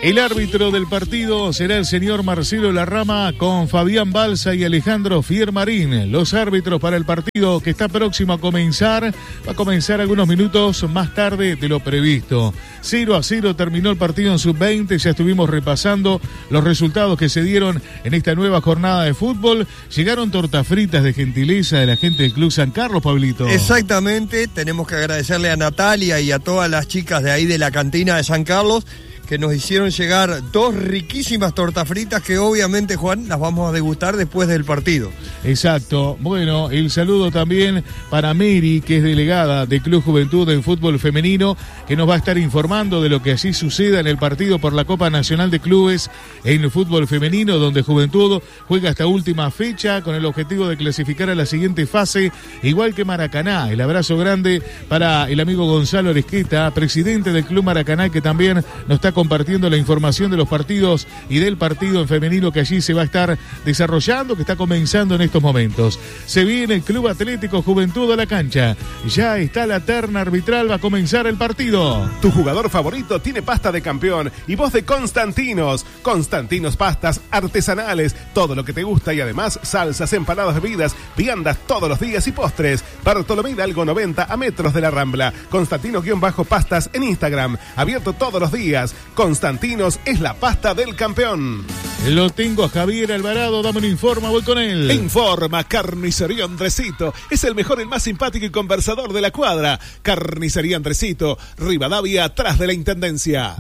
El árbitro del partido será el señor Marcelo Larrama con Fabián Balsa y Alejandro Fiermarín. Los árbitros para el partido que está próximo a comenzar, va a comenzar algunos minutos más tarde de lo previsto. 0-0 terminó el partido en sub-20, ya estuvimos repasando los resultados que se dieron en esta nueva jornada de fútbol. Llegaron tortas fritas de gentileza de la gente del Club San Carlos, Pablito. Exactamente, tenemos que agradecerle a Natalia y a todas las chicas de ahí de la cantina de San Carlos que nos hicieron llegar 2 riquísimas tortas fritas que obviamente, Juan, las vamos a degustar después del partido. Exacto. Bueno, el saludo también para Mary, que es delegada de Club Juventud en fútbol femenino, que nos va a estar informando de lo que así suceda en el partido por la Copa Nacional de Clubes en el fútbol femenino, donde Juventud juega hasta última fecha con el objetivo de clasificar a la siguiente fase, igual que Maracaná. El abrazo grande para el amigo Gonzalo Oresqueta, presidente del Club Maracaná, que también nos está compartiendo la información de los partidos y del partido en femenino que allí se va a estar desarrollando, que está comenzando en estos momentos. Se viene el Club Atlético Juventud a la cancha. Ya está la terna arbitral, va a comenzar el partido. Tu jugador favorito tiene pasta de campeón y vos de Constantinos. Constantinos pastas artesanales, todo lo que te gusta y además salsas, empanadas, bebidas, viandas todos los días y postres. Bartolomé Hidalgo 90 a metros de la Rambla. Constantino-pastas en Instagram, abierto todos los días. Constantinos es la pasta del campeón. Lo tengo a Javier Alvarado, dame un informe, voy con él. Informa Carnicería Andresito, es el mejor, el más simpático y conversador de la cuadra. Carnicería Andresito, Rivadavia, atrás de la Intendencia.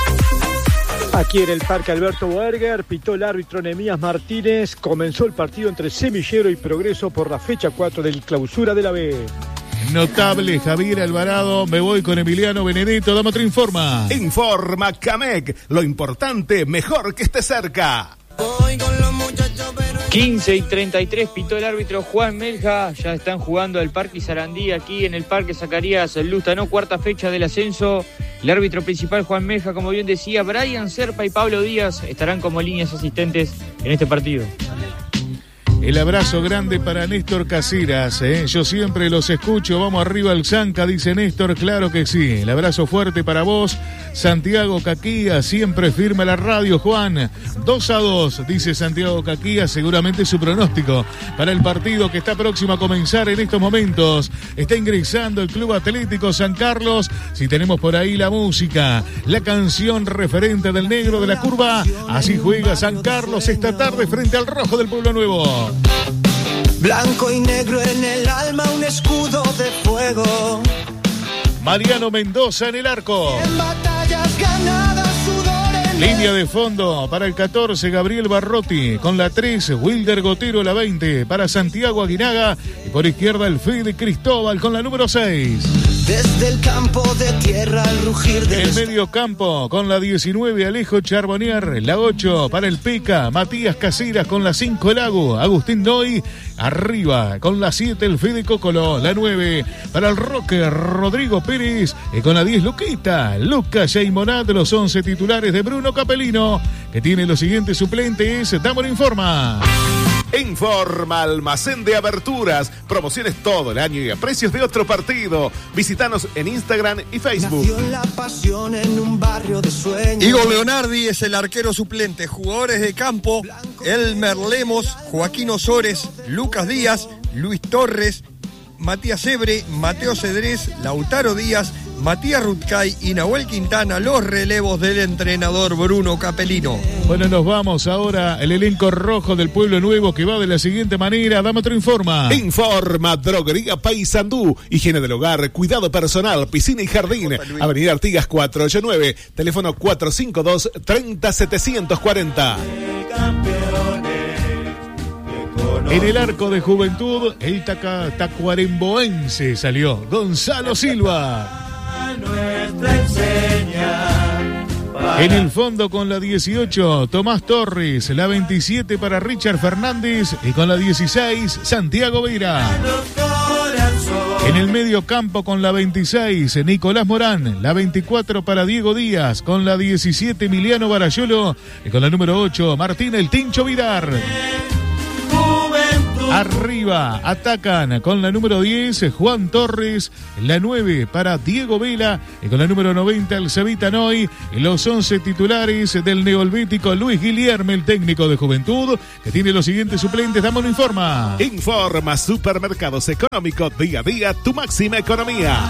Aquí en el Parque Alberto Boerger, pitó el árbitro Nemías Martínez. Comenzó el partido entre Semillero y Progreso por la fecha 4 del clausura de la B. Notable Javier Alvarado, me voy con Emiliano Benedetto, dame otro informa. Informa Camec, lo importante, mejor que esté cerca. 15:33 pitó el árbitro Juan Melja. Ya están jugando el Parque Sarandí aquí en el Parque Zacarías Lustano, cuarta fecha del ascenso. El árbitro principal Juan Melja, como bien decía, Brian Serpa y Pablo Díaz estarán como líneas asistentes en este partido. El abrazo grande para Néstor Caseras, Yo siempre los escucho, vamos arriba al Zanca, dice Néstor, claro que sí. El abrazo fuerte para vos, Santiago Caquía, siempre firme la radio, Juan. 2-2, dice Santiago Caquía, seguramente su pronóstico para el partido que está próximo a comenzar en estos momentos. Está ingresando el Club Atlético San Carlos, si tenemos por ahí la música, la canción referente del negro de la curva. Así juega San Carlos esta tarde frente al Rojo del Pueblo Nuevo. Blanco y negro en el alma, un escudo de fuego. Mariano Mendoza en el arco. En batallas ganadas, sudor en línea de fondo para el 14, Gabriel Barrotti. Con la 3, Wilder Gotero, la 20 para Santiago Aguinaga. Y por izquierda el Fede Cristóbal con la número 6. Desde el campo de tierra al rugir del... El medio campo con la 19, Alejo Charbonnier. La 8 para el Peca, Matías Caseras. Con la 5, el Agu, Agustín Noy. Arriba con la 7, el Fede Cocolo. La 9 para el Roque, Rodrigo Pérez. Y con la 10, Luquita, Lucas Yaimonat. Los 11 titulares de Bruno Capelino, que tiene los siguientes suplentes. Damon informa. Informa Almacén de Aberturas, promociones todo el año y a precios de otro partido. Visítanos en Instagram y Facebook. Nació la pasión en un barrio de sueños. Igor Leonardi es el arquero suplente. Jugadores de campo: Elmer Lemos, Joaquín Osores, Lucas Díaz, Luis Torres, Matías Ebre, Mateo Cedrés, Lautaro Díaz, Matías Rutcay y Nahuel Quintana, los relevos del entrenador Bruno Capelino. Bueno, nos vamos ahora el elenco rojo del Pueblo Nuevo, que va de la siguiente manera. Dame otro informa. Informa Droguería Paysandú, higiene del hogar, cuidado personal, piscina y jardín. Avenida Artigas 489, teléfono 452-30740. En el arco de Juventud, el tacuaremboense salió, Gonzalo Silva. En el fondo con la 18, Tomás Torres, la 27 para Richard Fernández y con la 16, Santiago Veira. En el medio campo con la 26, Nicolás Morán, la 24 para Diego Díaz, con la 17, Emiliano Barayolo y con la número 8, Martín El Tincho Vidar. Arriba, atacan con la número 10, Juan Torres, la 9 para Diego Vela, y con la número 90, el Cevita Noy, los 11 titulares del neolítico Luis Guillerme, el técnico de Juventud, que tiene los siguientes suplentes. Damos informa. Informa Supermercados Económicos, día a día, tu máxima economía.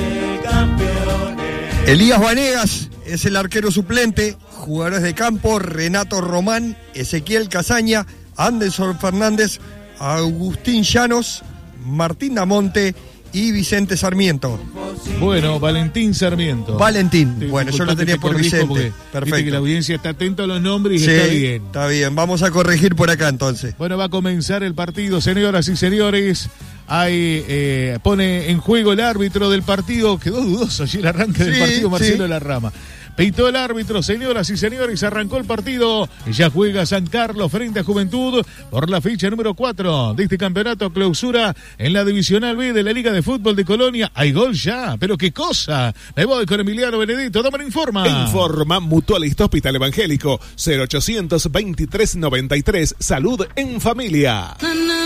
Elías Vanegas es el arquero suplente. Jugadores de campo: Renato Román, Ezequiel Casaña, Anderson Fernández, Agustín Llanos, Martín Damonte y Vicente Sarmiento. Bueno, Valentín Sarmiento. Valentín. Bueno, yo lo tenía por Vicente. Perfecto. Viste que la audiencia está atenta a los nombres y sí, está bien. Está bien, vamos a corregir por acá entonces. Bueno, va a comenzar el partido, señoras y señores. Pone en juego el árbitro del partido. Quedó dudoso allí el arranque del partido, Marcelo Larrama. Pitó el árbitro, señoras y señores, arrancó el partido. Ya juega San Carlos frente a Juventud por la fecha número 4 de este campeonato clausura en la Divisional B de la Liga de Fútbol de Colonia. Hay gol ya, pero qué cosa. Me voy con Emiliano Benedetto, dame informa. Informa Mutualista Hospital Evangélico, 0800 23 93, Salud en Familia.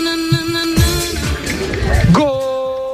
¡Gol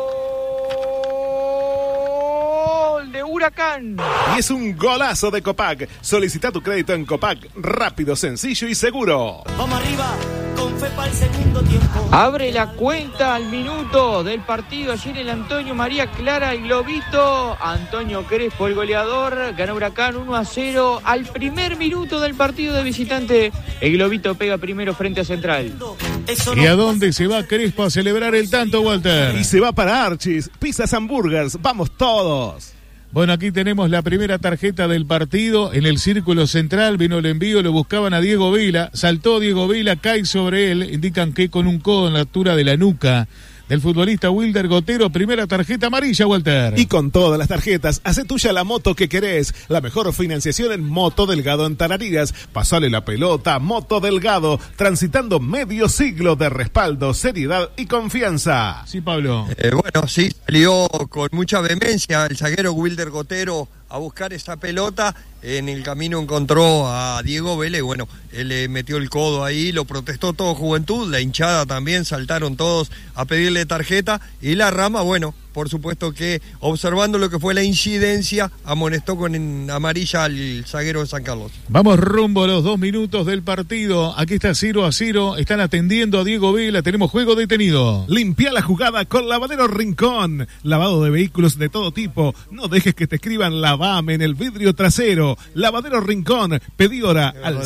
de Huracán! Y es un golazo de Copac. Solicita tu crédito en Copac, rápido, sencillo y seguro. Vamos arriba, con fe para el segundo tiempo. Abre la cuenta al minuto del partido allí en el Antonio María Clara, el Globito. Antonio Crespo, el goleador, ganó Huracán 1-0 al primer minuto del partido de visitante. El Globito pega primero frente a Central. ¿Y a dónde se va Crespo a celebrar el tanto, Walter? Y se va para Archis, Pizzas Hamburgers, vamos todos. Bueno, aquí tenemos la primera tarjeta del partido. En el círculo central vino el envío, lo buscaban a Diego Vela. Saltó Diego Vela, cae sobre él. Indican que con un codo en la altura de la nuca del futbolista Wilder Gotero. Primera tarjeta amarilla, Walter. Y con todas las tarjetas, hace tuya la moto que querés. La mejor financiación en Moto Delgado en Tarariras. Pasale la pelota, Moto Delgado. Transitando medio siglo de respaldo, seriedad y confianza. Sí, Pablo. Bueno, sí, salió con mucha vehemencia el zaguero Wilder Gotero a buscar esa pelota. En el camino encontró a Diego Vélez, bueno, él le metió el codo ahí, lo protestó todo Juventud, la hinchada también, saltaron todos a pedirle tarjeta, y la Rama, bueno, por supuesto que observando lo que fue la incidencia, amonestó con amarilla al zaguero de San Carlos. Vamos rumbo a los 2 minutos del partido. Aquí está 0-0, están atendiendo a Diego Vela, tenemos juego detenido. Limpia la jugada con Lavadero Rincón. Lavado de vehículos de todo tipo. No dejes que te escriban Lavame en el vidrio trasero. Lavadero Rincón. Pedí hora al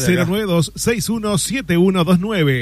092-617129.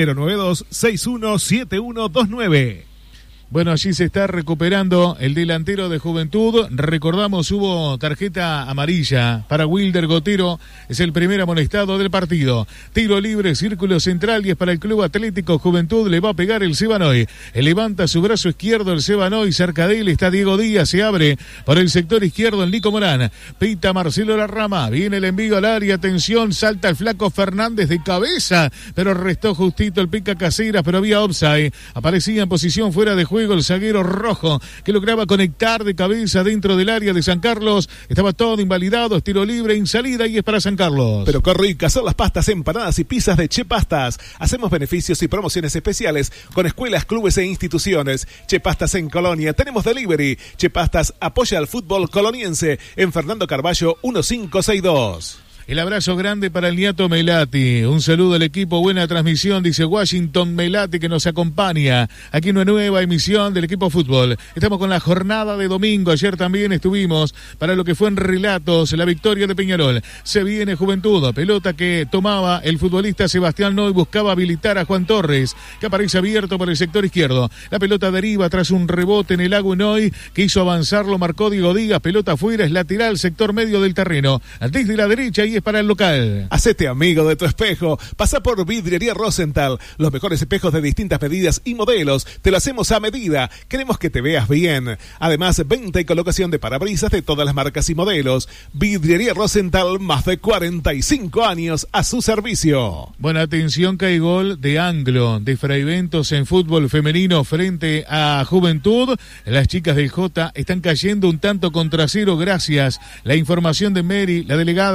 092-617129. Bueno, allí se está recuperando el delantero de Juventud. Recordamos, hubo tarjeta amarilla para Wilder Gotero. Es el primer amonestado del partido. Tiro libre, círculo central, y es para el Club Atlético Juventud. Le va a pegar el Sebanoy. Levanta su brazo izquierdo el Sebanoy. Cerca de él está Diego Díaz. Se abre por el sector izquierdo el Nico Morán. Pita Marcelo Larrama. Viene el envío al área. Atención, salta el flaco Fernández de cabeza, pero restó justito el pica Caseras, pero había offside. Aparecía en posición fuera de juego el zaguero rojo, que lograba conectar de cabeza dentro del área de San Carlos. Estaba todo invalidado, tiro libre, en salida, y es para San Carlos. Pero qué ricas son las pastas, empanadas y pizzas de Che Pastas. Hacemos beneficios y promociones especiales con escuelas, clubes e instituciones. Che Pastas en Colonia, tenemos delivery. Che Pastas apoya al fútbol coloniense en Fernando Carballo 1562. El abrazo grande para el Niato Melati. Un saludo al equipo, buena transmisión, dice Washington Melati, que nos acompaña aquí en una nueva emisión del equipo fútbol. Estamos con la jornada de domingo. Ayer también estuvimos para lo que fue en relatos la victoria de Peñarol. Se viene Juventud, pelota que tomaba el futbolista Sebastián Noy, buscaba habilitar a Juan Torres, que aparece abierto por el sector izquierdo. La pelota deriva tras un rebote en el lago Noy, que hizo avanzarlo, marcó Diego Díaz, pelota afuera, es lateral, sector medio del terreno. Desde la derecha, y es para el local. Hacete amigo de tu espejo. Pasa por Vidriería Rosenthal. Los mejores espejos de distintas medidas y modelos. Te lo hacemos a medida. Queremos que te veas bien. Además, venta y colocación de parabrisas de todas las marcas y modelos. Vidriería Rosenthal, más de 45 años a su servicio. Bueno, atención que hay gol de Anglo, de Fraiventos en fútbol femenino frente a Juventud. Las chicas del J están cayendo un tanto contra cero, gracias. La información de Mary, la delegada de Juventud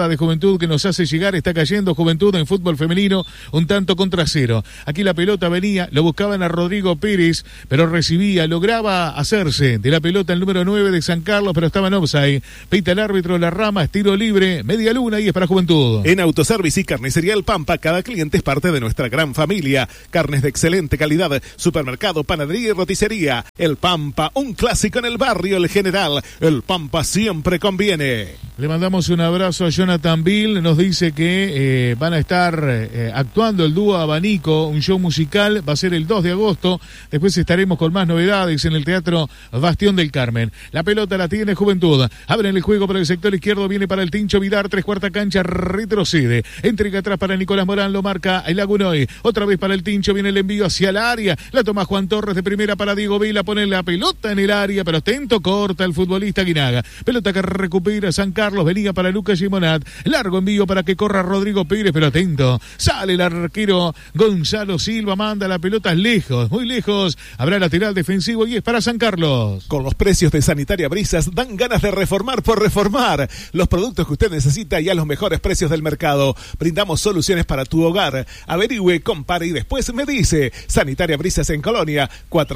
Juventud que nos hace llegar. Está cayendo Juventud en fútbol femenino, un tanto contra cero. Aquí la pelota venía, lo buscaban a Rodrigo Pérez, pero recibía, lograba hacerse de la pelota el número 9 de San Carlos, pero estaba en offside. Pita el árbitro, la rama, es tiro libre, media luna y es para Juventud. En Autoservice y Carnicería El Pampa, cada cliente es parte de nuestra gran familia. Carnes de excelente calidad, supermercado, panadería y roticería. El Pampa, un clásico en el barrio El General. El Pampa siempre conviene. Le mandamos un abrazo a Jonathan Bill, nos dice que van a estar actuando el dúo Abanico, un show musical, va a ser el 2 de agosto, después estaremos con más novedades en el Teatro Bastión del Carmen. La pelota la tiene Juventud, abren el juego por el sector izquierdo, viene para el Tincho Vidar, 3/4 cancha, retrocede, entrega atrás para Nicolás Morán, lo marca el Lagunoy, otra vez para el Tincho, viene el envío hacia el área, la toma Juan Torres de primera para Diego Vila, pone la pelota en el área, pero atento, corta el futbolista Guinaga, pelota que recupera San Carlos, venía para Lucas Gimonat, largo envío para que corra Rodrigo Pérez, pero atento, sale el arquero Gonzalo Silva, manda la pelota lejos, muy lejos, habrá lateral defensivo y es para San Carlos. Con los precios de Sanitaria Brisas dan ganas de reformar por reformar. Los productos que usted necesita y a los mejores precios del mercado. Brindamos soluciones para tu hogar. Averigüe, compare y después me dice. Sanitaria Brisas en Colonia,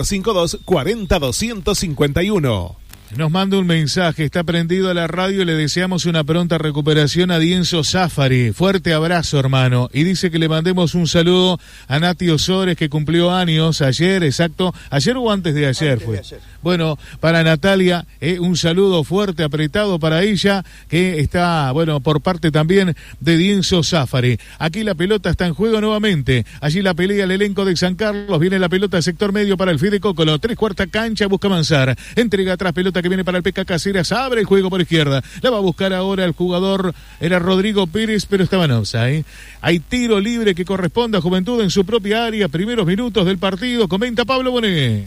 452-40-251. Nos manda un mensaje, está prendido a la radio y le deseamos una pronta recuperación a Dienzo Zafari. Fuerte abrazo, hermano. Y dice que le mandemos un saludo a Nati Osores, que cumplió años ayer, exacto. ¿Ayer o antes de ayer fue? De ayer. Bueno, para Natalia, un saludo fuerte, apretado para ella, que está, bueno, por parte también de Dienzo Zafari. Aquí la pelota está en juego nuevamente. Allí la pelea el elenco de San Carlos. Viene la pelota sector medio para el Fide Cócolo. 3/4 cancha, busca avanzar. Entrega atrás, pelota que viene para el PK Caseras, abre el juego por izquierda, la va a buscar ahora el jugador, era Rodrigo Pérez, pero estaba en offside. Hay tiro libre que corresponde a Juventud en su propia área, primeros minutos del partido, comenta Pablo Bonet.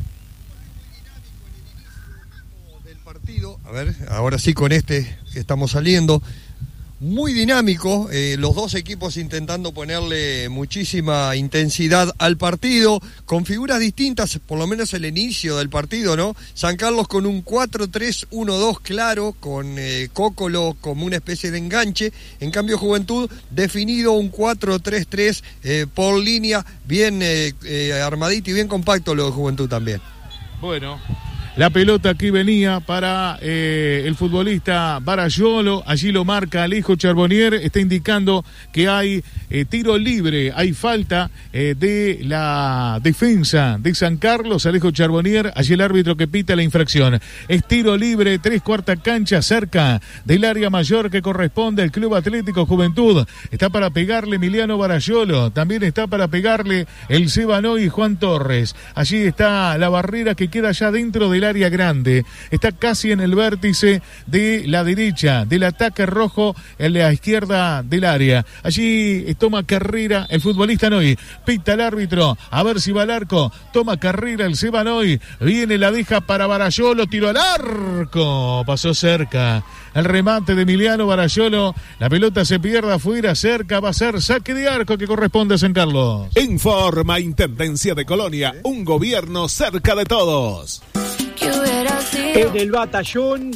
Del partido, a ver, ahora sí con este que estamos saliendo. Muy dinámico, los dos equipos intentando ponerle muchísima intensidad al partido, con figuras distintas, por lo menos el inicio del partido, ¿no? San Carlos con un 4-3-1-2 claro, con Cócolo como una especie de enganche, en cambio Juventud definido un 4-3-3 por línea, bien armadito y bien compacto lo de Juventud también. Bueno, la pelota aquí venía para el futbolista Barayolo, allí lo marca Alejo Charbonnier, está indicando que hay tiro libre, hay falta de la defensa de San Carlos, Alejo Charbonnier, allí el árbitro que pita la infracción. Es tiro libre, 3/4 cancha cerca del área mayor que corresponde al Club Atlético Juventud. Está para pegarle Emiliano Barayolo, también está para pegarle el Sebanoy y Juan Torres. Allí está la barrera que queda ya dentro del área grande, está casi en el vértice de la derecha del ataque rojo en la izquierda del área. Allí toma carrera el futbolista Noy, pita el árbitro, a ver si va al arco, toma carrera el Seba Noy, viene, la deja para Barayolo, tiro al arco, pasó cerca el remate de Emiliano Barayolo, la pelota se pierde afuera, cerca, va a ser saque de arco que corresponde a San Carlos. Informa Intendencia de Colonia, un gobierno cerca de todos. En el batallón,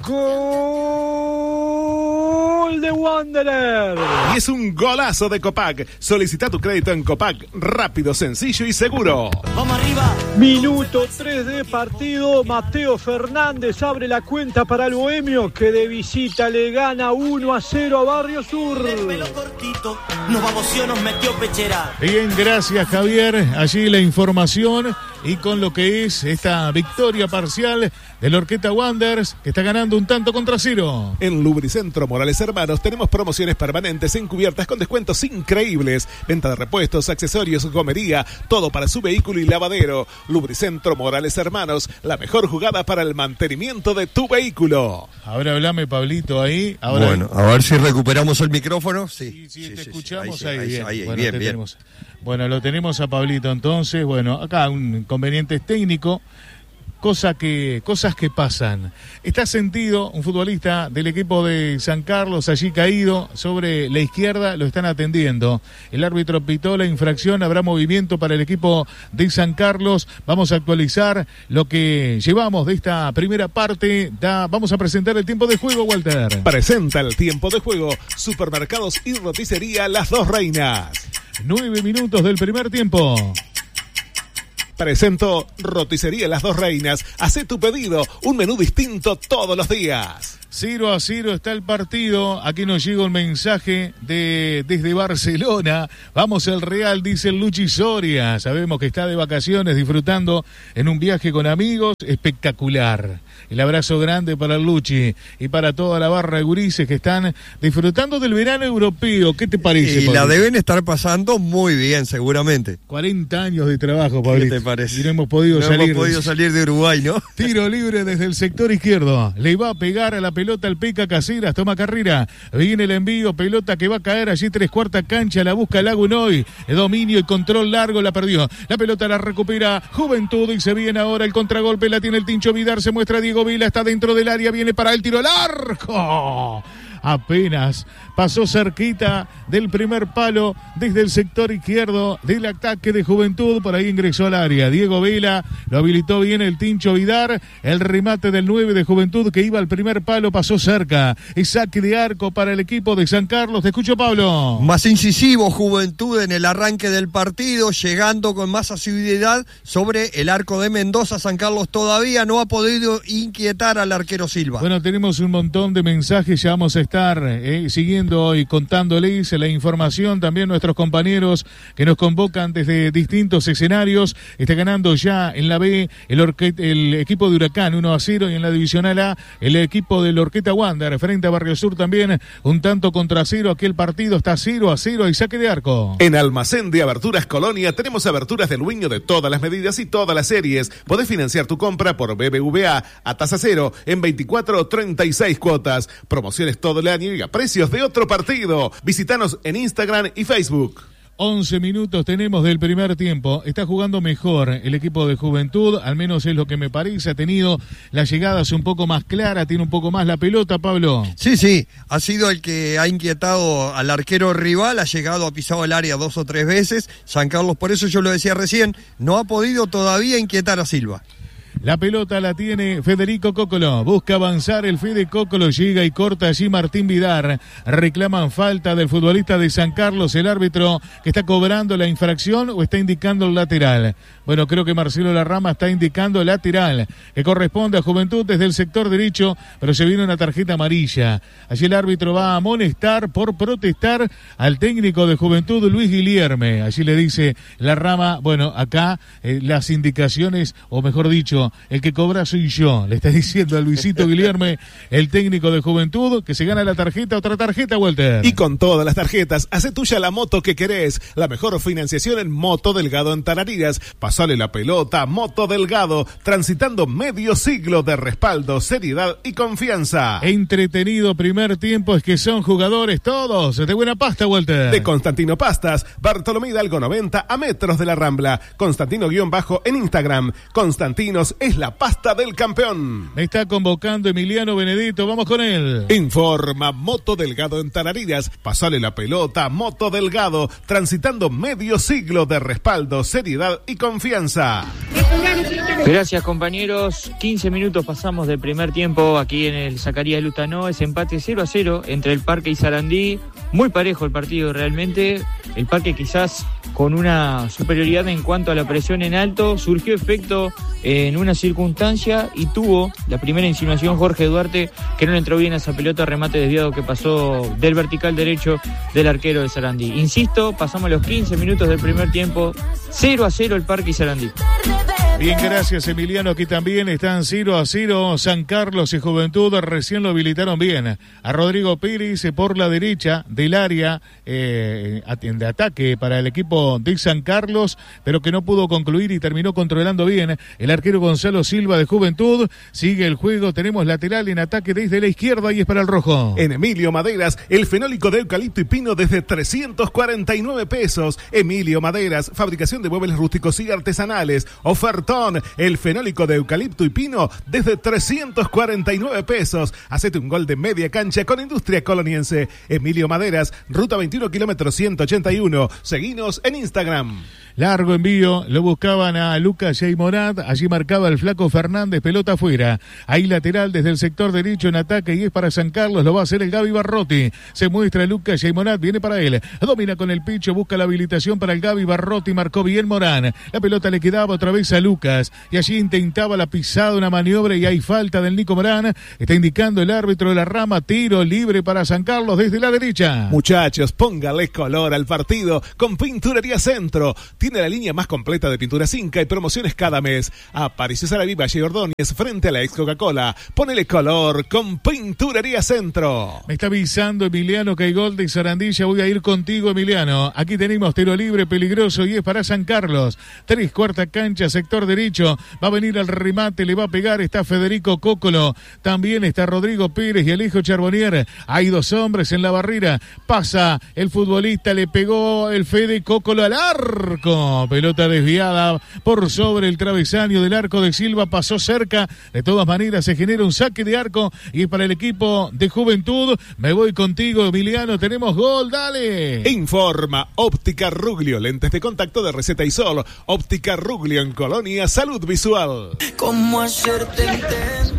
gol de Wanderer. Y es un golazo de Copac. Solicita tu crédito en Copac, rápido, sencillo y seguro. ¡Vamos arriba! Minuto 3 de partido, Mateo Fernández abre la cuenta para el Bohemio, que de visita le gana 1-0 a Barrio Sur. Nos vamoció, nos metió pechera. Bien, gracias Javier, allí la información y con lo que es esta victoria parcial del Orqueta Wanderers, que está ganando un tanto contra cero. En Lubricentro Morales Hermanos tenemos promociones permanentes en cubiertas con descuentos increíbles, venta de repuestos, accesorios, gomería, todo para su vehículo y lavadero. Lubricentro Morales Hermanos, la mejor jugada para el mantenimiento de tu vehículo. Ahora hablame, Pablito, ahí. Ahora bueno, a ver si recuperamos el micrófono. Sí, te escuchamos ahí, bueno, bien. Bueno, lo tenemos a Pablito entonces. Bueno, acá un inconveniente técnico. cosas que pasan. Está sentido un futbolista del equipo de San Carlos allí caído sobre la izquierda, lo están atendiendo. El árbitro pitó la infracción, habrá movimiento para el equipo de San Carlos. Vamos a actualizar lo que llevamos de esta primera parte. Vamos a presentar el tiempo de juego, Walter. Presenta el tiempo de juego Supermercados y Roticería Las Dos Reinas. 9 minutos del primer tiempo. Presento Roticería Las Dos Reinas. Hacé tu pedido, un menú distinto todos los días. 0-0 está el partido. Aquí nos llega un mensaje desde Barcelona. Vamos al Real, dice el Luchi Soria. Sabemos que está de vacaciones, disfrutando en un viaje con amigos. Espectacular. El abrazo grande para el Luchi y para toda la barra de gurises que están disfrutando del verano europeo. ¿Qué te parece, Y Pablito? la deben estar pasando muy bien, seguramente. 40 años de trabajo, Pablito. ¿Qué te parece? Y no hemos podido salir de Uruguay, ¿no? Tiro libre desde el sector izquierdo. Le va a pegar a la pelota el Peca Caseras. Toma carrera. Viene el envío. Pelota que va a caer allí 3/4 cancha. La busca Lagunoy. El dominio y control largo. La perdió. La pelota la recupera Juventud y se viene ahora el contragolpe. La tiene el Tincho Vidar. Se muestra Diego Vila. Está dentro del área. Viene para el tiro al arco. Apenas pasó cerquita del primer palo desde el sector izquierdo del ataque de Juventud. Por ahí ingresó al área Diego Vela, lo habilitó bien el Tincho Vidar. El remate del 9 de Juventud que iba al primer palo pasó cerca. Es saque de arco para el equipo de San Carlos. Te escucho, Pablo. Más incisivo Juventud en el arranque del partido, llegando con más asiduidad sobre el arco de Mendoza. San Carlos todavía no ha podido inquietar al arquero Silva. Bueno, tenemos un montón de mensajes, ya vamos a estar siguiendo y contándoles la información. También nuestros compañeros que nos convocan desde distintos escenarios. Está ganando ya en la B el equipo de Huracán 1-0 y en la Divisional A el equipo del Orqueta Wander frente a Barrio Sur también un tanto contra 0. Aquí el partido está 0-0 y saque de arco. En Almacén de Aberturas Colonia tenemos aberturas del Luño de todas las medidas y todas las series. Podés financiar tu compra por BBVA a tasa cero en 24 o 36 cuotas. Promociones todo el año y a precios de otro partido. Visítanos en Instagram y Facebook. 11 minutos tenemos del primer tiempo. Está jugando mejor el equipo de Juventud, al menos es lo que me parece. Ha tenido las llegadas un poco más claras, tiene un poco más la pelota, Pablo. Sí, ha sido el que ha inquietado al arquero rival, ha llegado, ha pisado el área 2 o 3 veces. San Carlos, por eso yo lo decía recién, no ha podido todavía inquietar a Silva. La pelota la tiene Federico Cócolo. Busca avanzar el Fede Cócolo. Llega y corta allí Martín Vidar. Reclaman falta del futbolista de San Carlos. El árbitro que está cobrando la infracción o está indicando el lateral. Bueno, creo que Marcelo Larrama está indicando el lateral que corresponde a Juventud desde el sector derecho, pero se viene una tarjeta amarilla. Allí el árbitro va a amonestar por protestar al técnico de Juventud, Luis Guilierme. Allí le dice Larrama, bueno, acá las indicaciones, o mejor dicho, el que cobra soy yo, le está diciendo a Luisito Guilierme, el técnico de Juventud, que se gana la tarjeta, otra tarjeta, Walter. Y con todas las tarjetas, hace tuya la moto que querés. La mejor financiación en Moto Delgado en Tarariras. Pasale la pelota, Moto Delgado, transitando medio siglo de respaldo, seriedad y confianza. Entretenido primer tiempo, es que son jugadores todos de buena pasta, Walter. De Constantino Pastas, Bartolomé Hidalgo 90 a metros de la Rambla. Constantino_ en Instagram. Constantinos es la pasta del campeón. Me está convocando Emiliano Benedito, vamos con él. Informa Moto Delgado en Tarariras. Pasale la pelota, Moto Delgado, transitando medio siglo de respaldo, seriedad y confianza. Gracias, compañeros. 15 minutos pasamos del primer tiempo aquí en el Zacarías Lutano. Es empate 0-0 entre el Parque y Sarandí. Muy parejo el partido realmente. El Parque quizás con una superioridad en cuanto a la presión en alto. Surgió efecto en una circunstancia y tuvo la primera insinuación Jorge Duarte, que no le entró bien a esa pelota, remate desviado que pasó del vertical derecho del arquero de Sarandí. Insisto, pasamos los 15 minutos del primer tiempo. 0-0 el Parque y Sarandí. Bien, gracias Emiliano. Aquí también están 0-0 San Carlos y Juventud. Recién lo habilitaron bien a Rodrigo Pérez por la derecha del área de ataque para el equipo de San Carlos, pero que no pudo concluir y terminó controlando bien el arquero Gonzalo Silva de Juventud. Sigue el juego, tenemos lateral en ataque desde la izquierda y es para el rojo. En Emilio Maderas, el fenólico de eucalipto y pino desde 349 pesos. Emilio Maderas, fabricación de muebles rústicos y artesanales. Oferta Botón, el fenólico de eucalipto y pino desde 349 pesos. Hacete un gol de media cancha con Industria Coloniense. Emilio Maderas, ruta 21, kilómetro 181. Seguinos en Instagram. Largo envío, lo buscaban a Lucas Yeymonat, allí marcaba el flaco Fernández, pelota afuera. Ahí lateral desde el sector derecho en ataque y es para San Carlos, lo va a hacer el Gaby Barrotti. Se muestra Lucas Yeymonat, viene para él. Domina con el picho, busca la habilitación para el Gaby Barrotti, marcó bien Morán. La pelota le quedaba otra vez a Lucas y allí intentaba la pisada, una maniobra y hay falta del Nico Morán. Está indicando el árbitro de la rama, tiro libre para San Carlos desde la derecha. Muchachos, póngale color al partido con Pinturería Centro. Tiene la línea más completa de pinturas Inca y promociones cada mes. Apareció Saraví, Valle Ordóñez frente a la ex Coca-Cola. Ponele color con Pinturería Centro. Me está avisando Emiliano que hay gol de Sarandilla. Voy a ir contigo, Emiliano. Aquí tenemos tiro libre peligroso y es para San Carlos. 3/4 cancha, sector derecho. Va a venir al remate, le va a pegar. Está Federico Cócolo. También está Rodrigo Pérez y Alejo Charbonnier. Hay dos hombres en la barrera. Pasa el futbolista, le pegó el Fede Cócolo al arco. Pelota desviada por sobre el travesaño del arco de Silva, pasó cerca. De todas maneras se genera un saque de arco y es para el equipo de Juventud. Me voy contigo, Emiliano, tenemos gol, dale. Informa Óptica Ruglio, lentes de contacto de receta y sol. Óptica Ruglio en Colonia, salud visual. ¿Cómo hacerte entender?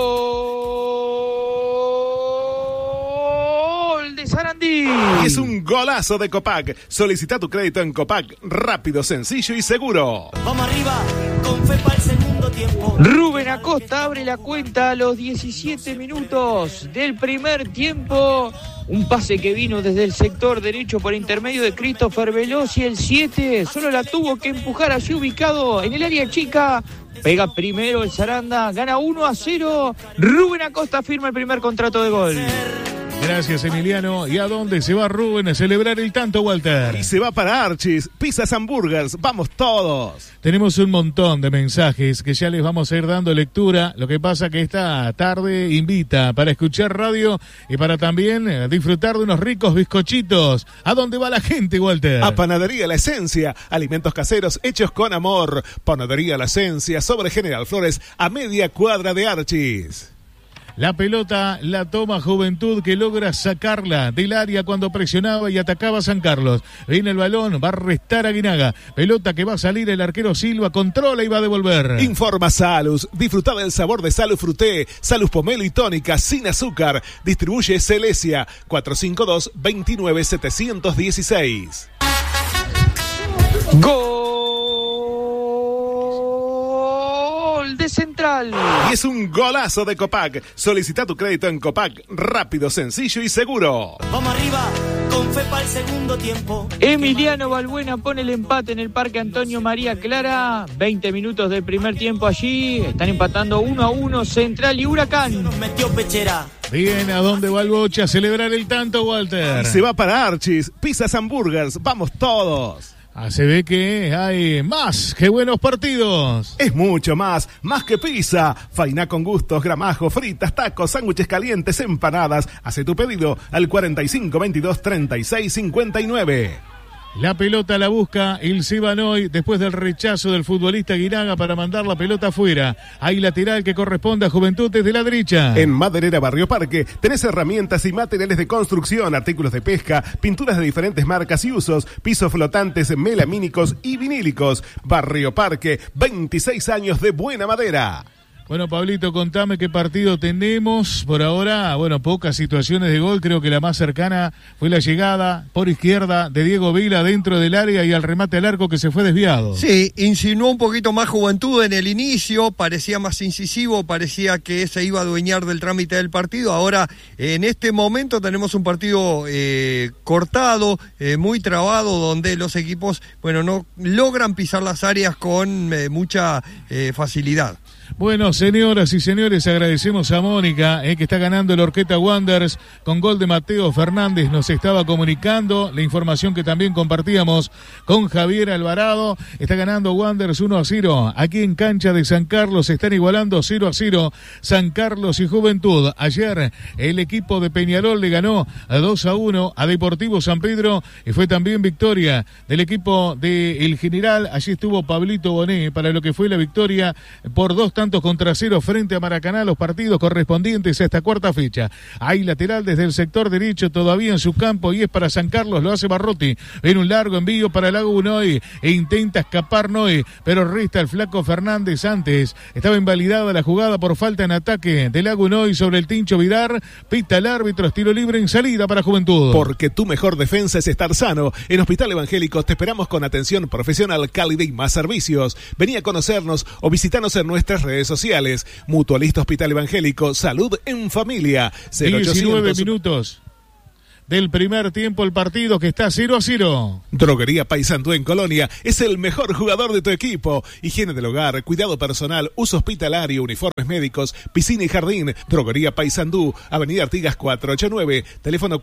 ¡Gol de Sarandí! Y es un golazo de Copac. Solicita tu crédito en Copac, rápido, sencillo y seguro. Vamos arriba, con fe para el segundo tiempo. Rubén Acosta abre la cuenta a los 17 minutos del primer tiempo. Un pase que vino desde el sector derecho por intermedio de Christopher Veloz y el 7 solo la tuvo que empujar allí ubicado en el área chica. Pega primero el Saranda, gana 1-0. Rubén Acosta firma el primer contrato de gol. Gracias, Emiliano. ¿Y a dónde se va Rubén a celebrar el tanto, Walter? Y se va para Archis, Pizzas Hamburgers, vamos todos. Tenemos un montón de mensajes que ya les vamos a ir dando lectura. Lo que pasa que esta tarde invita para escuchar radio y para también disfrutar de unos ricos bizcochitos. ¿A dónde va la gente, Walter? A Panadería La Esencia, alimentos caseros hechos con amor. Panadería La Esencia, sobre General Flores, a media cuadra de Archis. La pelota la toma Juventud, que logra sacarla del área cuando presionaba y atacaba a San Carlos. Viene el balón, va a restar a Guinaga. Pelota que va a salir el arquero Silva, controla y va a devolver. Informa Salus, disfruta del sabor de Salus Fruté, Salus Pomelo y Tónica sin azúcar. Distribuye Celesia, 452-29716. ¡Gol de Central! Y es un golazo de Copac. Solicita tu crédito en Copac, rápido, sencillo y seguro. Vamos arriba, con fe para el segundo tiempo. Emiliano Balbuena pone el empate en el Parque Antonio María Clara. 20 minutos del primer tiempo allí. Están empatando 1-1 Central y Huracán. Nos metió pechera. Bien, ¿a dónde va el Bocha a celebrar el tanto, Walter? Y se va para Archis, Pizzas Hamburgers, vamos todos. Se ve que hay más que buenos partidos. Es mucho más que pizza. Faina con gustos, gramajo, fritas, tacos, sándwiches calientes, empanadas. Hace tu pedido al 4522-3659. La pelota la busca el Cebanoy después del rechazo del futbolista Guinaga para mandar la pelota afuera. Hay lateral que corresponde a Juventud desde la derecha. En Maderera Barrio Parque tenés herramientas y materiales de construcción, artículos de pesca, pinturas de diferentes marcas y usos, pisos flotantes, melamínicos y vinílicos. Barrio Parque, 26 años de buena madera. Bueno, Pablito, contame qué partido tenemos. Por ahora, bueno, pocas situaciones de gol. Creo que la más cercana fue la llegada por izquierda de Diego Vila dentro del área y al remate al arco que se fue desviado. Sí, insinuó un poquito más Juventud en el inicio, parecía más incisivo, parecía que se iba a adueñar del trámite del partido. Ahora, en este momento tenemos un partido cortado, muy trabado, donde los equipos, bueno, no logran pisar las áreas con mucha facilidad. Bueno, señoras y señores, agradecemos a Mónica, que está ganando el Horqueta Wanderers con gol de Mateo Fernández. Nos estaba comunicando la información que también compartíamos con Javier Alvarado. Está ganando Wanderers 1-0. Aquí en cancha de San Carlos están igualando 0-0 San Carlos y Juventud. Ayer el equipo de Peñarol le ganó 2-1 a Deportivo San Pedro y fue también victoria del equipo de El General. Allí estuvo Pablito Bonet para lo que fue la victoria por 2-0 frente a Maracaná, los partidos correspondientes a esta cuarta fecha. Hay lateral desde el sector derecho todavía en su campo y es para San Carlos, lo hace Barrotti. En un largo envío para Lago Noé e intenta escapar Noé, pero resta el flaco Fernández antes. Estaba invalidada la jugada por falta en ataque de Lago Noé sobre el Tincho Vidar. Pita el árbitro, estilo libre en salida para Juventud. Porque tu mejor defensa es estar sano. En Hospital Evangélico te esperamos con atención profesional, cálida y más servicios. Vení a conocernos o visitanos en nuestras redes sociales. Mutualista Hospital Evangélico, salud en familia. 19 minutos del primer tiempo, el partido que está 0-0. Droguería Paysandú en Colonia es el mejor jugador de tu equipo. Higiene del hogar, cuidado personal, uso hospitalario, uniformes médicos, piscina y jardín. Droguería Paysandú, Avenida Artigas 489, teléfono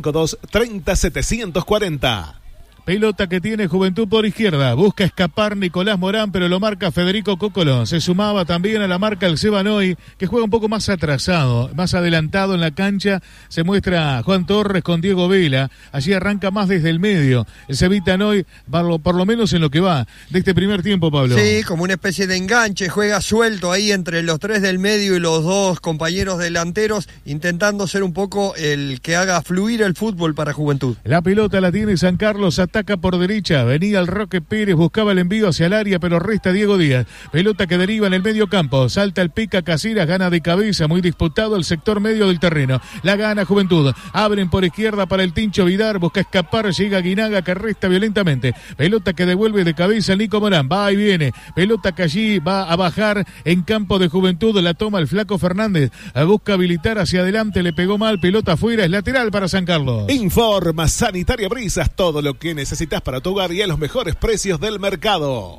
452-30740. Pelota que tiene Juventud por izquierda. Busca escapar Nicolás Morán, pero lo marca Federico Cocolo. Se sumaba también a la marca el Sebanoy, que juega un poco más atrasado, más adelantado en la cancha. Se muestra Juan Torres con Diego Vela. Allí arranca más desde el medio. El Cevita-Noy, por lo menos en lo que va de este primer tiempo, Pablo. Sí, como una especie de enganche. Juega suelto ahí entre los tres del medio y los dos compañeros delanteros, intentando ser un poco el que haga fluir el fútbol para Juventud. La pelota la tiene San Carlos. Ataca por derecha, venía el Roque Pérez, buscaba el envío hacia el área, pero resta Diego Díaz. Pelota que deriva en el medio campo, salta el Pica Casillas, gana de cabeza, muy disputado el sector medio del terreno. La gana Juventud, abren por izquierda para el Tincho Vidar, busca escapar, llega Guinaga que resta violentamente. Pelota que devuelve de cabeza Nico Morán, va y viene. Pelota que allí va a bajar en campo de Juventud, la toma el flaco Fernández, busca habilitar hacia adelante, le pegó mal, pelota afuera, es lateral para San Carlos. Informa Sanitaria Brisas, todo lo que necesitas para tu hogar y a los mejores precios del mercado.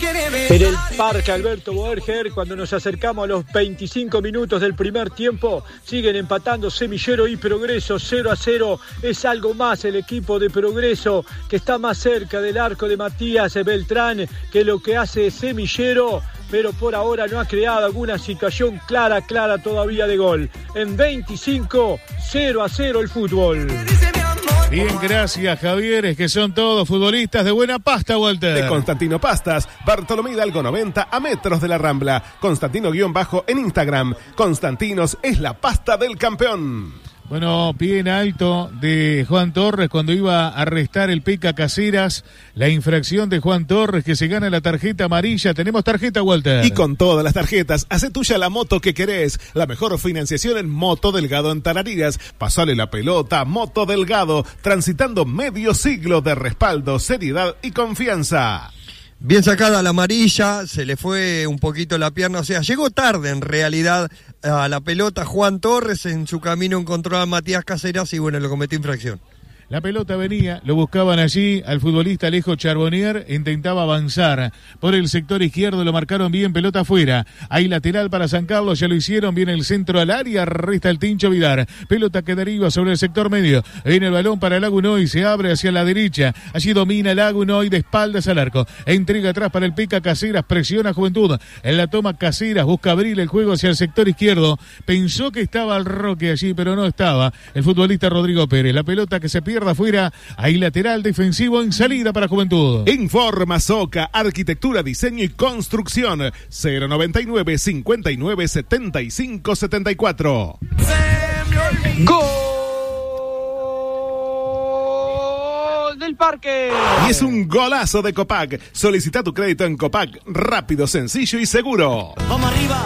En el Parque Alberto Boerger, cuando nos acercamos a los 25 minutos del primer tiempo, siguen empatando Semillero y Progreso 0-0. Es algo más el equipo de Progreso, que está más cerca del arco de Matías Beltrán que lo que hace Semillero, pero por ahora no ha creado alguna situación clara todavía de gol. En 25, 0-0 el fútbol. Bien, gracias, Javier. Es que son todos futbolistas de buena pasta, Walter. De Constantino Pastas, Bartolomé Hidalgo 90 a metros de la Rambla. Constantino_ en Instagram. Constantinos es la pasta del campeón. Bueno, pie en alto de Juan Torres cuando iba a arrestar el Pica Caseras. La infracción de Juan Torres que se gana la tarjeta amarilla. Tenemos tarjeta, Walter. Y con todas las tarjetas, hace tuya la moto que querés. La mejor financiación en Moto Delgado en Tarariras. Pasale la pelota, Moto Delgado. Transitando medio siglo de respaldo, seriedad y confianza. Bien sacada la amarilla, se le fue un poquito la pierna, o sea, llegó tarde en realidad a la pelota Juan Torres, en su camino encontró a Matías Caseras y bueno, lo cometió infracción. La pelota venía, lo buscaban allí al futbolista Alejo Charbonnier, intentaba avanzar por el sector izquierdo, lo marcaron bien, pelota afuera. Hay lateral para San Carlos, ya lo hicieron, viene el centro al área, resta el Tincho Vidar. Pelota que deriva sobre el sector medio, viene el balón para Lago Noy, se abre hacia la derecha, allí domina Lago Noy de espaldas al arco. Entrega atrás para el Pica Caseras, presiona Juventud. En la toma Caseras, busca abrir el juego hacia el sector izquierdo. Pensó que estaba el Roque allí, pero no estaba el futbolista Rodrigo Pérez. La pelota que se pierde afuera, hay lateral defensivo en salida para Juventud. Informa Soca, arquitectura, diseño y construcción. 099 59 75 74. ¡Gol del Parque! Y es un golazo de Copac. Solicita tu crédito en Copac, rápido, sencillo y seguro. Vamos arriba.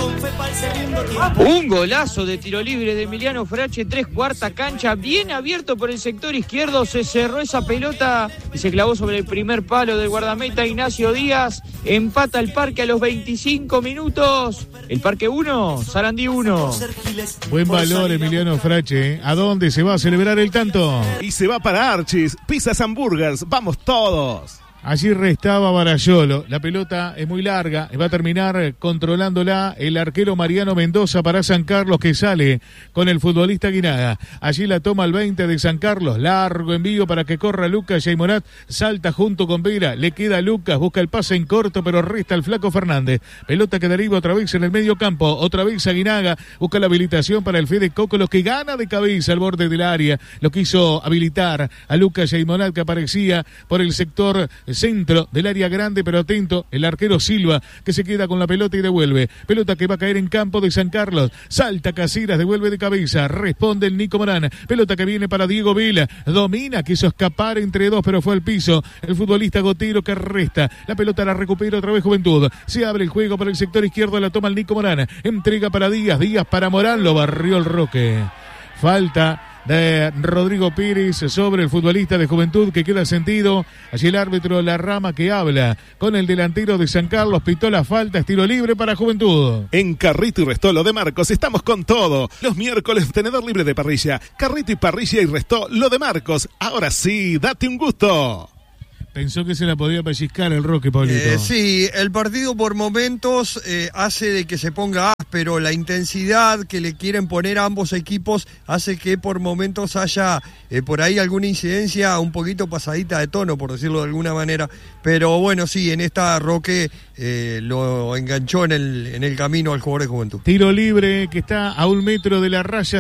Un golazo de tiro libre de Emiliano Frache, 3/4 cancha, bien abierto por el sector izquierdo, se cerró esa pelota y se clavó sobre el primer palo del guardameta Ignacio Díaz. Empata el Parque a los 25 minutos. El Parque 1, Sarandí 1. Buen valor Emiliano Frache. ¿A dónde se va a celebrar el tanto? Y se va para Archis, Pizzas Hamburgers, vamos todos. Allí restaba Barayolo. La pelota es muy larga. Va a terminar controlándola el arquero Mariano Mendoza para San Carlos, que sale con el futbolista Guinaga. Allí la toma el 20 de San Carlos. Largo envío para que corra Lucas Yaimonat. Salta junto con Vera. Le queda Lucas. Busca el pase en corto, pero resta el flaco Fernández. Pelota que deriva otra vez en el medio campo. Otra vez a Guinaga. Busca la habilitación para el Fede Cocolo, que gana de cabeza al borde del área. Lo quiso habilitar a Lucas Yaimonat, que aparecía por el sector centro del área grande, pero atento el arquero Silva, que se queda con la pelota y devuelve. Pelota que va a caer en campo de San Carlos. Salta Casillas, devuelve de cabeza. Responde el Nico Morán. Pelota que viene para Diego Vila. Domina, quiso escapar entre dos, pero fue al piso. El futbolista Gotero, que resta. La pelota la recupera otra vez Juventud. Se abre el juego por el sector izquierdo. La toma el Nico Morán. Entrega para Díaz. Díaz para Morán. Lo barrió el Roque. Falta de Rodrigo Pires sobre el futbolista de Juventud, que queda sentido. Allí el árbitro Larrama, que habla con el delantero de San Carlos, pitó la falta, estilo libre para Juventud. En Carrito y Restó Lo de Marcos estamos con todo. Los miércoles tenedor libre de parrilla. Carrito y parrilla y Restó Lo de Marcos. Ahora sí, date un gusto. Pensó que se la podía pellizcar el Roque, Pablito. Sí, el partido por momentos hace de que se ponga áspero. La intensidad que le quieren poner a ambos equipos hace que por momentos haya por ahí alguna incidencia un poquito pasadita de tono, por decirlo de alguna manera. Pero bueno, sí, en esta Roque lo enganchó en el camino al jugador de Juventud. Tiro libre que está a 1 metro de la raya.